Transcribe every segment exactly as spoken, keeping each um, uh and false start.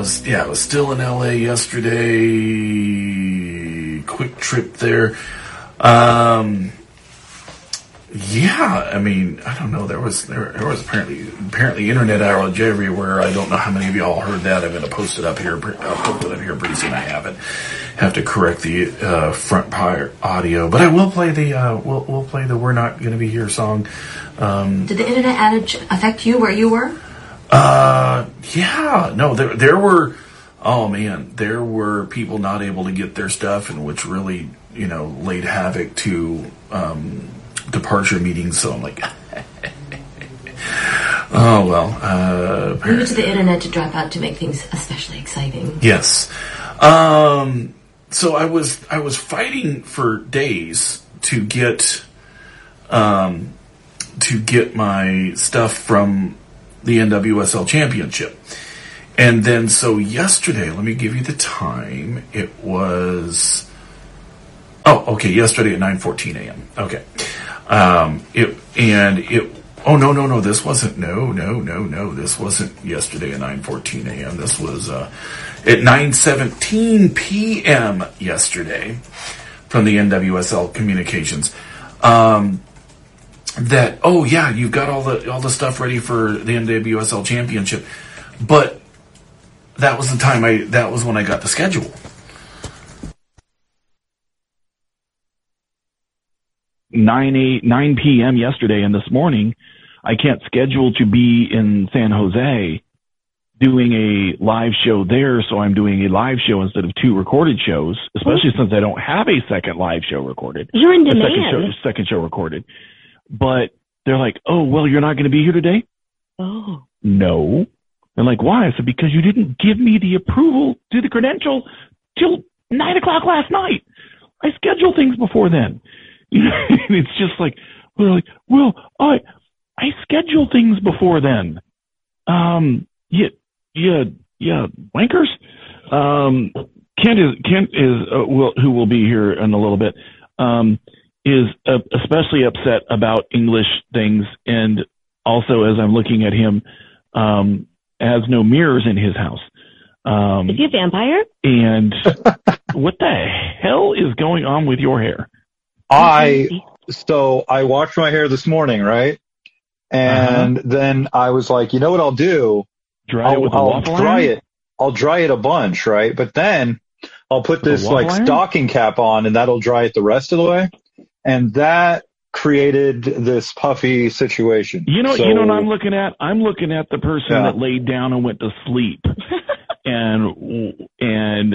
was, yeah, I was still in L A yesterday. Quick trip there. Um, yeah, I mean, I don't know. There was there, there was apparently apparently internet outage everywhere. I don't know how many of y'all heard that. I'm going to post it up here. I'll post it up here pretty soon. I have it. Have to correct the uh, front part audio, but I will play the uh, we'll we'll play the "We're Not Going to Be Here" song. Um, Did the internet outage affect you where you were? Uh, yeah, no, there there were. Oh man, there were people not able to get their stuff, and which really, you know, laid havoc to um, departure meetings. So I'm like, oh well. Uh, Leave it to the internet to drop out to make things especially exciting. Yes. Um. So I was I was fighting for days to get um to get my stuff from the N W S L Championship. And then, so yesterday, let me give you the time. It was, oh, okay, yesterday at nine fourteen a.m. Okay. Um, it, and it, oh, no, no, no, this wasn't, no, no, no, no, this wasn't yesterday at nine fourteen a.m. This was, uh, at nine seventeen p.m. yesterday from the N W S L Communications. Um, that, oh yeah, you've got all the, all the stuff ready for the N W S L Championship. But that was the time I, that was when I got the schedule. nine p.m. yesterday and this morning, I can't schedule to be in San Jose doing a live show there, so I'm doing a live show instead of two recorded shows, especially since I don't have a second live show recorded. You're in a demand. Second show, second show recorded. But they're like, oh, well, you're not going to be here today? Oh. No. They're like, why? I said, because you didn't give me the approval to the credential till nine o'clock last night. I schedule things before then. You know, it's just like, well, like, well, I, I schedule things before then. Um, yeah, yeah, yeah, wankers. Um, Kent is, Kent is, uh, will, who will be here in a little bit, um, is uh, especially upset about English things. And also, as I'm looking at him, um, has no mirrors in his house. Um, is he a vampire? And what the hell is going on with your hair? I, so I washed my hair this morning, right? And uh-huh. then I was like, you know what I'll do? Dry I'll, it with a I'll waffle dry iron? it. I'll dry it a bunch, right? But then I'll put With this like iron? stocking cap on and that'll dry it the rest of the way. And that created this puffy situation. You know, so, you know what I'm looking at? I'm looking at the person yeah. that laid down and went to sleep and, and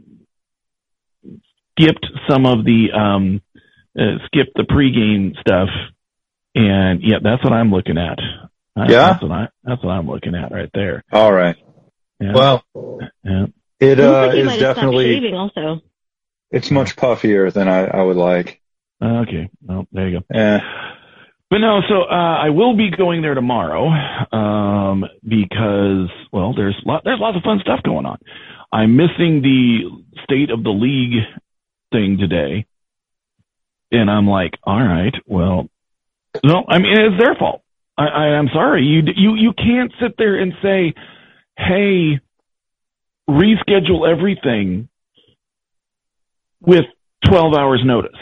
skipped some of the, um, uh, skipped the pregame stuff. And yeah, that's what I'm looking at. I, yeah. That's what, I, that's what I'm looking at right there. All right. Yeah. Well, yeah. it, uh, like is definitely, also. it's much puffier than I, I would like. Okay. Well, there you go. Yeah. But no, so, uh, I will be going there tomorrow, um, because, well, there's lot, there's lots of fun stuff going on. I'm missing the state of the league thing today. And I'm like, all right, well, no, I mean, it's their fault. I, I, I'm sorry. You, you, you can't sit there and say, hey, reschedule everything with twelve hours notice.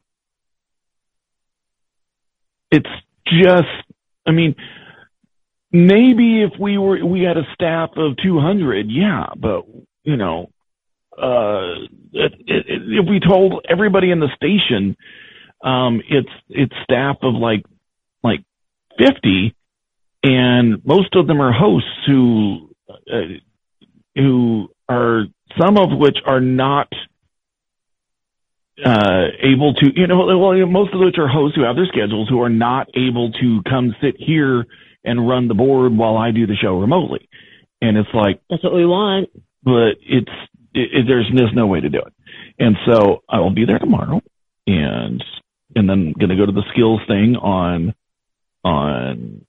It's just, I mean, maybe if we were, we had a staff of two hundred, yeah, but, you know, uh, it, it, if we told everybody in the station, um, it's, it's staff of like, like fifty, and most of them are hosts who, uh, who are, some of which are not, uh, able to, you know, well, most of which are hosts who have their schedules who are not able to come sit here and run the board while I do the show remotely. And it's like, that's what we want, but it's, it, it, there's, there's no way to do it. And so I will be there tomorrow and, and then going to go to the skills thing on, on,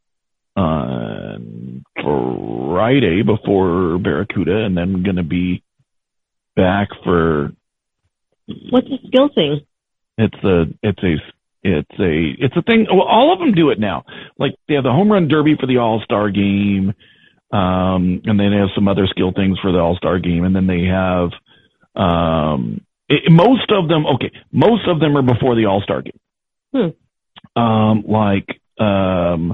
on Friday before Barracuda, and then going to be back for, what's the skill thing? It's a, it's a, it's a, it's a thing. Well, all of them do it now. Like they have the home run derby for the All-Star game. Um, and then they have some other skill things for the All-Star game. And then they have, um, it, most of them, okay, most of them are before the All-Star game. Hmm. Um, like, um,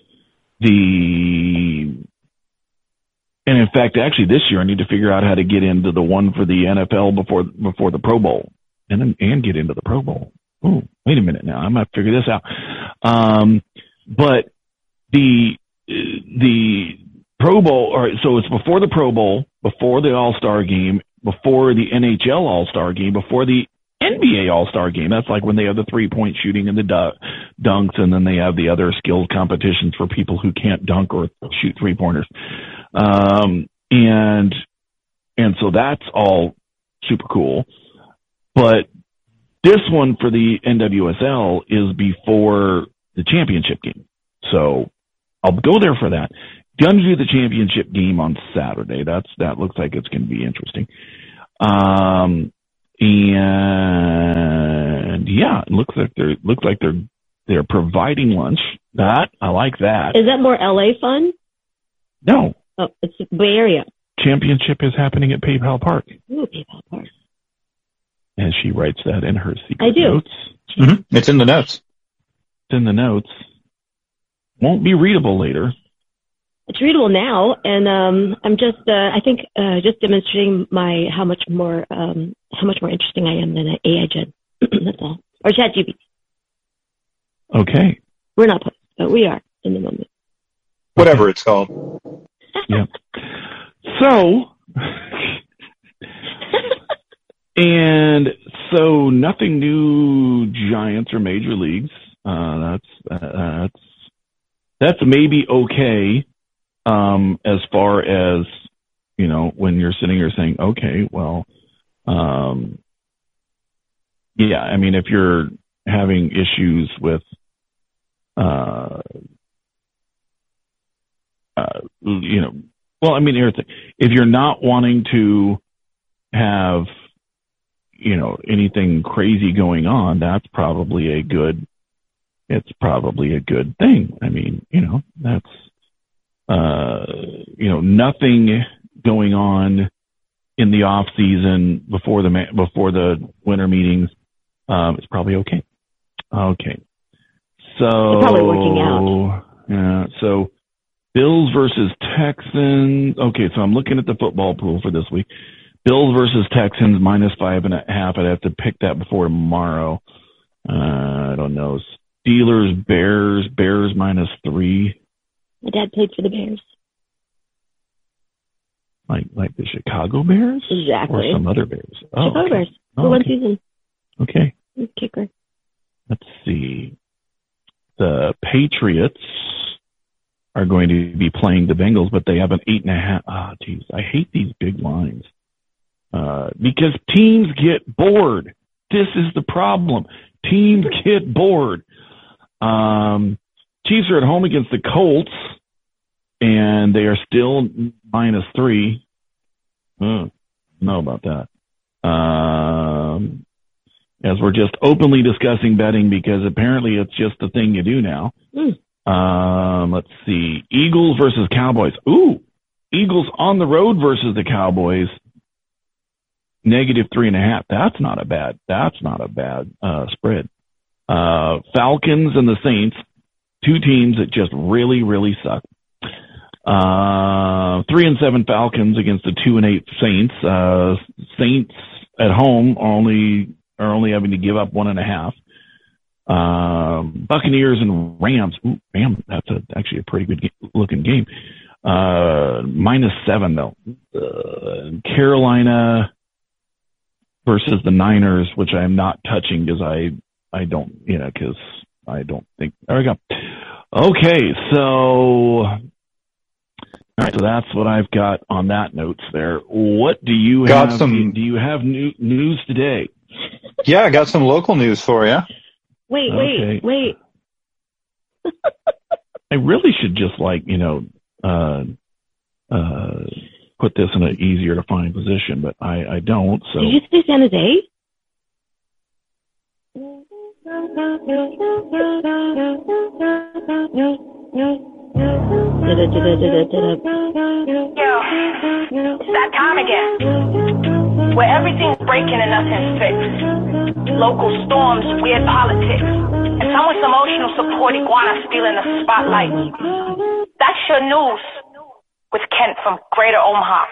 the, and in fact, actually this year I need to figure out how to get into the one for the N F L before, before the Pro Bowl and then, and get into the Pro Bowl. Oh, wait a minute now. I'm going to figure this out. Um, but the, the Pro Bowl, or so it's before the Pro Bowl, before the All-Star game, before the N H L All-Star game, before the N B A All-Star game. That's like when they have the three-point shooting and the du- dunks, and then they have the other skilled competitions for people who can't dunk or shoot three-pointers. Um, and, and so that's all super cool. But this one for the N W S L is before the championship game. So I'll go there for that. Gonna do the championship game on Saturday. That's, that looks like it's going to be interesting. Um, and yeah, it looks like they're, looks like they're, they're providing lunch. That, I like that. Is that more L A fun? No. Oh, it's the Bay Area. Championship is happening at PayPal Park. Ooh, PayPal Park. And she writes that in her secret I do. notes. Mm-hmm. It's in the notes. It's in the notes. Won't be readable later. It's readable now, and um, I'm just, uh, I think, uh, just demonstrating my how much more, um, how much more interesting I am than an A I Gen. That's all, or ChatGPT. Okay. We're not posted, but we are in the moment. Whatever it's called. Yeah. So, and so nothing new Giants or Major Leagues. Uh, that's, uh, that's, that's maybe okay. Um, as far as, you know, when you're sitting here saying, okay, well, um, yeah, I mean, if you're having issues with, uh, uh, you know, well, I mean, here's the thing. If you're not wanting to have, you know, anything crazy going on, that's probably a good, it's probably a good thing. I mean, you know, that's, uh, you know, nothing going on in the off season before the, ma- before the winter meetings. Um, it's probably okay. Okay. So, It's probably working out. Yeah. So Bills versus Texans. Okay. So I'm looking at the football pool for this week. Bills versus Texans minus five and a half. I'd have to pick that before tomorrow. Uh, I don't know. Steelers, Bears, Bears minus three. My dad played for the Bears. Like, like the Chicago Bears? Exactly. Or some other Bears? Oh, Chicago okay. Bears. For Oh, one okay. season. Okay. Kicker. Let's see. The Patriots are going to be playing the Bengals, but they have an eight and a half. Ah, oh, geez. I hate these big lines. Uh, because teams get bored. This is the problem. Teams get bored. Um, Chiefs are at home against the Colts, and they are still minus three. Oh, know about that. Um, as we're just openly discussing betting because apparently it's just the thing you do now. Mm. Um, let's see. Eagles versus Cowboys. Ooh, Eagles on the road versus the Cowboys. Negative three and a half. That's not a bad, that's not a bad, uh, spread. Uh, Falcons and the Saints, two teams that just really, really suck. Uh, three and seven Falcons against the two and eight Saints. Uh, Saints at home are only, are only having to give up one and a half. Um, Buccaneers and Rams. Ooh, Rams, that's a, actually a pretty good ga- looking game. Uh, minus seven though. Uh, Carolina versus the Niners, which I'm not touching because I, I don't, you know, because I don't think. There we go. Okay, so all right, so that's what I've got on that notes there. What do you Got have? some- Do you have new, news today? Yeah, I got some local news for you. Wait, Okay. wait, wait. I really should just like, you know, uh, uh, put this in an easier to find position, but I, I don't. So Did you say San Jose? It's that time again, where everything's breaking and nothing's fixed. Local storms, weird politics, and someone's emotional support iguana stealing the spotlight. That's your news with Kent from Greater Omaha.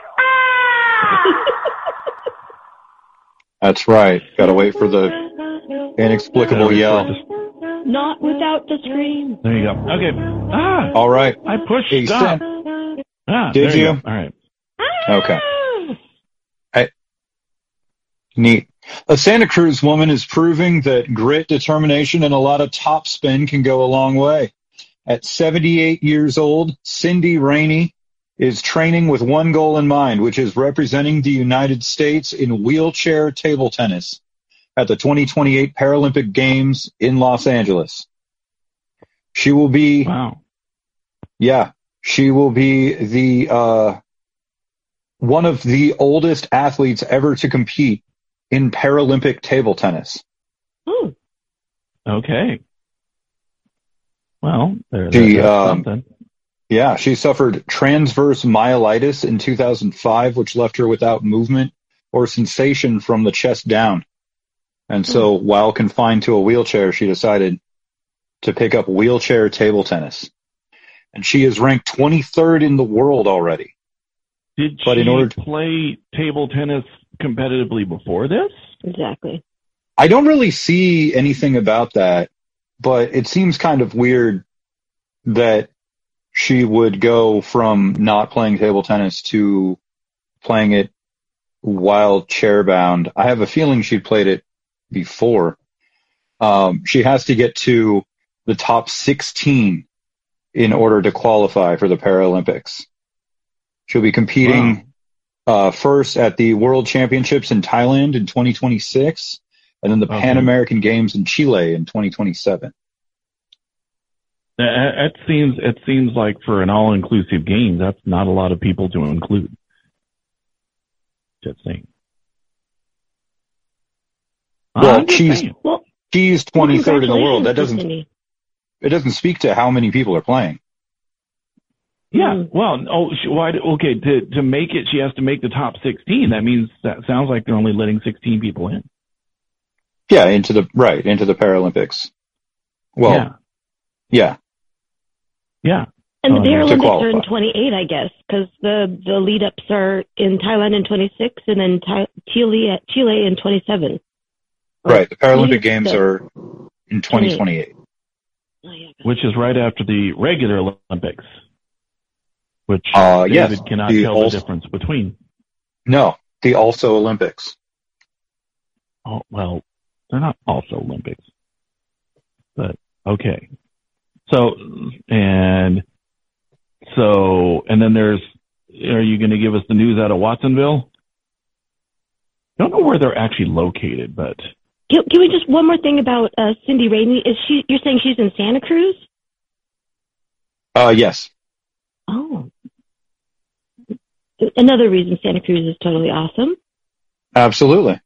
That's right. Gotta wait for the inexplicable yell. Not without the scream. There you go. Okay. Ah. All right. I pushed Hey, stop. Sam. Ah, Did there you? go. All right. Okay. I, neat. A Santa Cruz woman is proving that grit, determination, and a lot of top spin can go a long way. At seventy-eight years old, Cindy Rainey is training with one goal in mind, which is representing the United States in wheelchair table tennis at the twenty twenty-eight Paralympic Games in Los Angeles. She will be, Wow. yeah, she will be the uh, one of the oldest athletes ever to compete in Paralympic table tennis. Oh. Okay. Well, there, She, that's um, something. Yeah, she suffered transverse myelitis in two thousand five, which left her without movement or sensation from the chest down. And so while confined to a wheelchair, she decided to pick up wheelchair table tennis. And she is ranked twenty-third in the world already. Did but she in order to- play table tennis competitively before this? Exactly. I don't really see anything about that, but it seems kind of weird that she would go from not playing table tennis to playing it while chair-bound. I have a feeling she'd played it before. Um, she has to get to the top sixteen in order to qualify for the Paralympics. She'll be competing Wow. uh, first at the World Championships in Thailand in twenty twenty-six, and then the Okay. Pan American Games in Chile in twenty twenty-seven. It seems it seems like for an all-inclusive game, that's not a lot of people to include. Just saying. Well, I'm just she's saying. Well, she's twenty-third in the world. That congratulations, doesn't Cindy. it doesn't speak to how many people are playing. Yeah. Mm. Well, oh, she, why? do- Okay, to to make it, she has to make the top sixteen. That means that sounds like they're only letting sixteen people in. Yeah, into the right into the Paralympics. Well, yeah. yeah. Yeah. And the Oh, to Paralympics are in qualify. twenty-eight, I guess, because the, the lead ups are in Thailand in twenty-six and then Thai, Chile, Chile in twenty-seven. Or Right. The Paralympic maybe Games the- are in twenty twenty-eight. Oh, yeah, Which is right after the regular Olympics, which Uh, David yes, cannot the tell also- the difference between. No, the also Olympics. Oh, well, they're not also Olympics, but okay. So, and so, and then there's, are you going to give us the news out of Watsonville? I don't know where they're actually located, but Can, can we just one more thing about uh, Cindy Rainey? Is she? You're saying she's in Santa Cruz? Uh, yes. Oh, another reason Santa Cruz is totally awesome. Absolutely.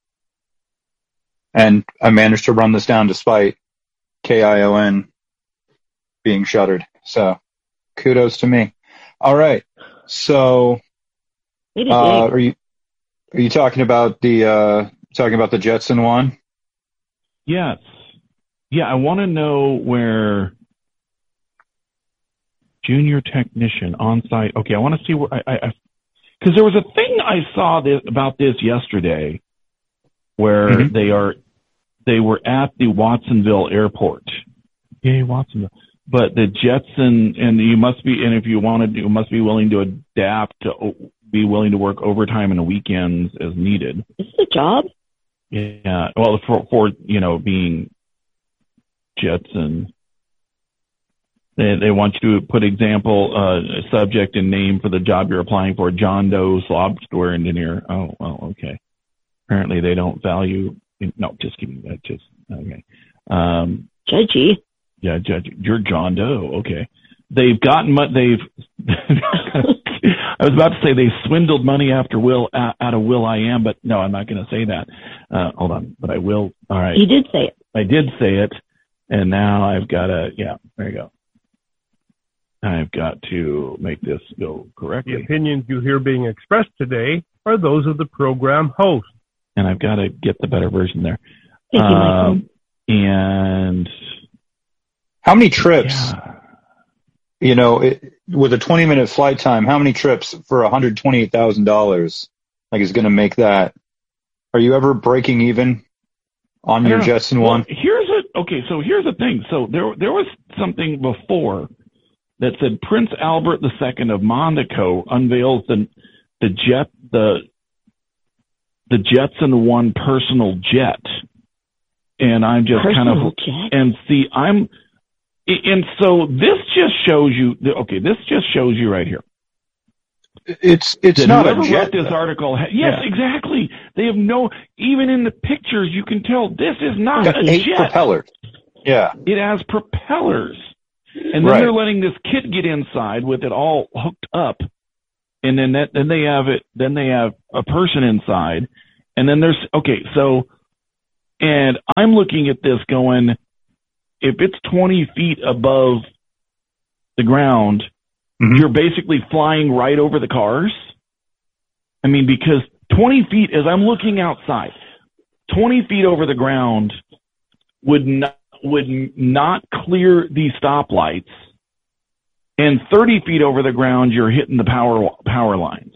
And I managed to run this down despite K I O N being shuttered. So kudos to me. All right. So, Way to uh, dig. are you, are you talking about the, uh, talking about the Jetson one? yes. Yeah, I want to know where junior technician on site. Okay, I want to see where I, I, because there was a thing I saw this, about this yesterday where Mhm. they are, they were at the Watsonville airport. Yay, Watsonville. But the Jetson, and you must be, and if you wanted, you must be willing to adapt to o- be willing to work overtime and weekends as needed. Is this a job? Yeah, well, for, for you know, being Jetson. They, they want you to put example, uh, subject and name for the job you're applying for, John Doe software engineer. Oh, well, okay. Apparently they don't value, no, just kidding. That just, okay. Um, Judgy. yeah, Judge, you're John Doe. Okay. They've gotten, mo- they've, I was about to say they swindled money after Will, uh, out of Will I Am, but no, I'm not going to say that. Uh, hold on, but I will. All right. You did say it. I did say it, and now I've got to, yeah, there you go. I've got to make this go The correctly. opinions you hear being expressed today are those of the program host. And I've got to get the better version there. Thank you, Michael. Um, and How many trips, yeah, you know, it, with a twenty minute flight time, how many trips for one hundred twenty-eight thousand dollars like is going to make that? Are you ever breaking even on I your don't know. Jetson Well, one? here's a okay. So here's the thing. So there there was something before that said Prince Albert the Second of Monaco unveils the the jet the the Jetson One personal jet, and I'm just kind Personal of jet? and see I'm and so this just shows you okay. This just shows you right here. It's it's That not a whoever jet. wrote this though. article, ha- yes, Yeah. exactly. They have no, even in the pictures, you can tell this is not Got a eight jet. propellers. Yeah. It has propellers, and then Right. they're letting this kid get inside with it all hooked up, and then that, then they have it, then they have a person inside, and then there's okay. So, and I'm looking at this going, if it's twenty feet above the ground, Mhm. you're basically flying right over the cars. I mean, because twenty feet, as I'm looking outside, twenty feet over the ground would not, would not clear these stoplights, and thirty feet over the ground, you're hitting the power power lines.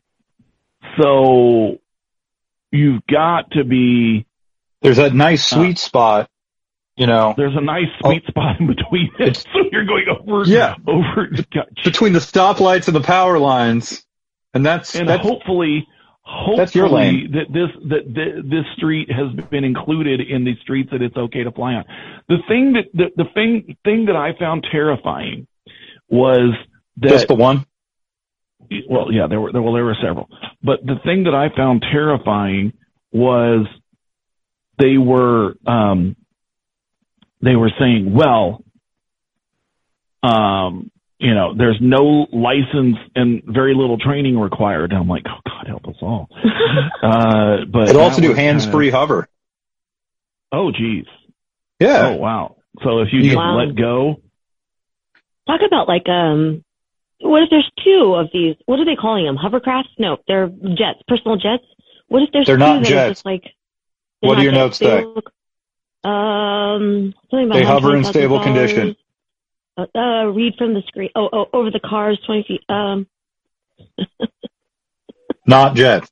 So you've got to be. There's that nice sweet spot, you know, There's a nice sweet Oh. spot in between it, so you're going over, Yeah. over, between the stoplights and the power lines, and that's and that's hopefully, hopefully That's your lane. that this that th- this street has been included in the streets that it's okay to fly on. The thing that the, the thing thing that I found terrifying was that just the one. well, yeah, there were there well there were several, but the thing that I found terrifying was they were um, they were saying, well, um, you know, there's no license and very little training required. And I'm like, oh God, help us all. uh, but It'll also that do was hands-free kinda- hover. Oh, geez. Yeah. Oh, wow. So if you You- just Wow. let go, Talk about like um, what if there's two of these? What are they calling them? Hovercrafts? No, they're jets, personal jets. What if there's They're two not that are jets. just like? they're What do not your notes jets, they say? look- um, something about They hover in $120,000. stable condition. Uh, uh, read from the screen. Oh, oh, over the cars, twenty feet. Um, Not jet.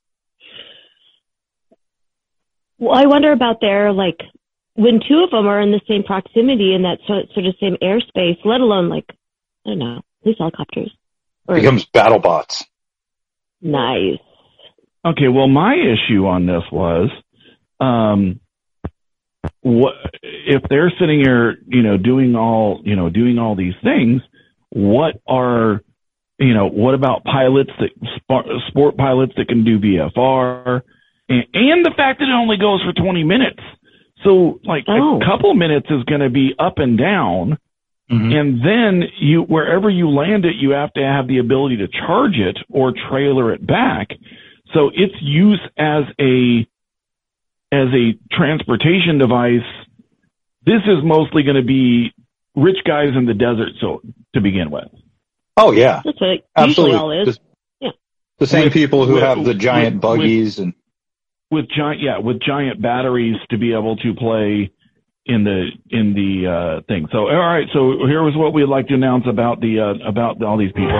well, I wonder about their like when two of them are in the same proximity in that sort sort of same airspace, let alone like I don't know, police helicopters. Or, Becomes battle bots. nice. okay. Well, my issue on this was, um, what if they're sitting here, you know, doing all, you know, doing all these things? What are, you know, what about pilots that sport, sport pilots that can do V F R, and, and the fact that it only goes for twenty minutes? So, like Oh. a couple minutes is going to be up and down. Mhm. And then you, wherever you land it, you have to have the ability to charge it or trailer it back. So its use as a, as a transportation device, this is mostly going to be rich guys in the desert. So to begin with, Oh yeah, That's what it absolutely. usually all is. The, Yeah. the same With- people who with- have the giant with- buggies and with giant, yeah, with giant batteries to be able to play in the, in the, uh, thing. So, all right. So here was what we'd like to announce about the, uh, about all these people.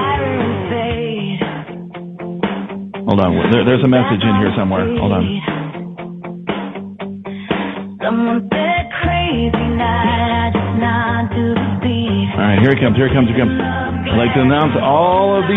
Hold on. There, there's a message in here somewhere. Hold on. All right, here it comes. Here it comes. Here it comes. I'd like to announce all of the